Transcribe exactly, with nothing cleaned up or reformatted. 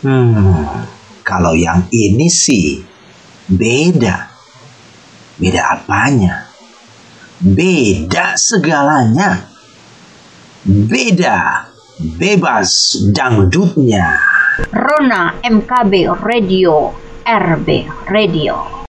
Hmm, kalau yang ini sih beda. Beda apanya? Beda segalanya. Beda bebas dangdutnya. Rona M K B Radio, R B Radio.